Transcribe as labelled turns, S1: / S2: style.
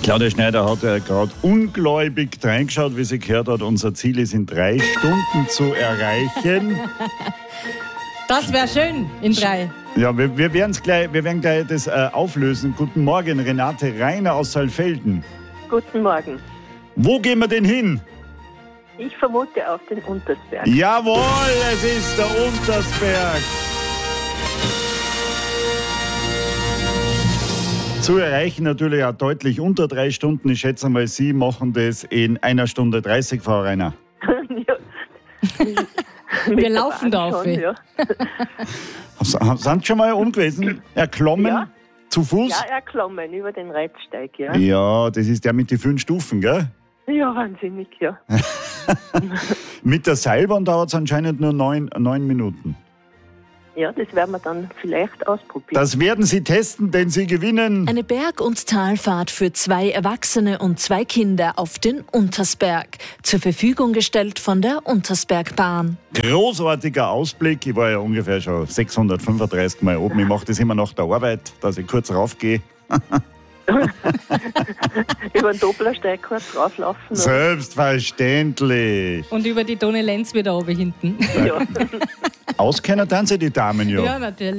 S1: Claudia Schneider hat ja gerade ungläubig reingeschaut, wie sie gehört hat. Unser Ziel ist in 3 Stunden zu erreichen.
S2: Das wäre schön in 3.
S1: Ja, wir werden gleich das auflösen. Guten Morgen, Renate Reiner aus Saalfelden.
S3: Guten Morgen.
S1: Wo gehen wir denn hin?
S3: Ich vermute auf den Untersberg.
S1: Jawohl, es ist der Untersberg. Zu erreichen natürlich auch deutlich unter 3 Stunden. Ich schätze mal, Sie machen das in 1 Stunde 30, Frau Reiner.
S2: Wir laufen da auf.
S3: Ja.
S1: Sind Sie schon mal gewesen? Erklommen?
S3: Ja.
S1: Zu Fuß?
S3: Ja, erklommen über den Reitsteig, ja.
S1: Ja, das ist der mit den 5 Stufen, gell?
S3: Ja, wahnsinnig, ja.
S1: Mit der Seilbahn dauert es anscheinend nur 9 Minuten.
S3: Ja, das werden wir dann vielleicht ausprobieren.
S1: Das werden Sie testen, denn Sie gewinnen
S4: Eine Berg- und Talfahrt für 2 Erwachsene und 2 Kinder auf den Untersberg. Zur Verfügung gestellt von der Untersbergbahn.
S1: großartiger Ausblick. Ich war ja ungefähr schon 635 Mal oben. Ich mache das immer nach der Arbeit, dass ich kurz raufgehe.
S3: Über den Dopplersteig kurz drauflaufen. oder?
S1: Selbstverständlich.
S2: Und über die Donne Lenz wieder oben hinten.
S3: Ja.
S1: Auskennen dann Sie die Damen ja.
S2: Ja, natürlich.